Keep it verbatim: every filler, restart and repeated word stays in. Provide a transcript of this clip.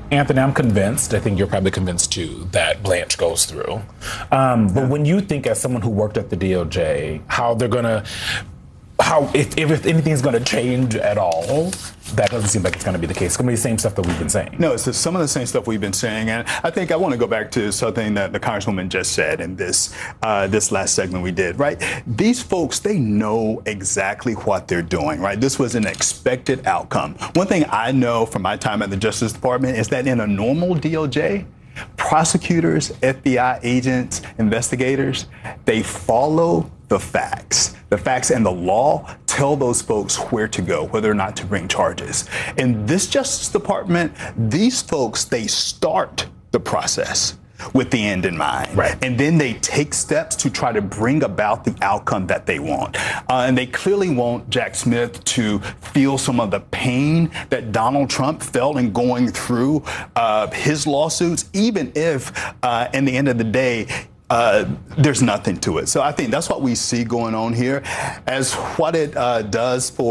Anthony, I'm convinced, I think you're probably convinced too, that Blanche goes through. Um, but when you think, as someone who worked at the D O J, how they're going to, how, if, if anything's going to change at all, that doesn't seem like it's going to be the case. It's going to be the same stuff that we've been saying. No, it's some of the same stuff we've been saying. And I think I want to go back to something that the Congresswoman just said in this uh, this last segment we did, right? These folks, they know exactly what they're doing, right? This was an expected outcome. One thing I know from my time at the Justice Department is that in a normal D O J, prosecutors, F B I agents, investigators, they follow the facts. The facts and the law tell those folks where to go, whether or not to bring charges. In this Justice Department, these folks, they start the process with the end in mind. Right. And then they take steps to try to bring about the outcome that they want. Uh, and they clearly want Jack Smith to feel some of the pain that Donald Trump felt in going through uh, his lawsuits, even if, uh, in the end of the day, Uh, there's nothing to it. So I think that's what we see going on here. As what it uh, does for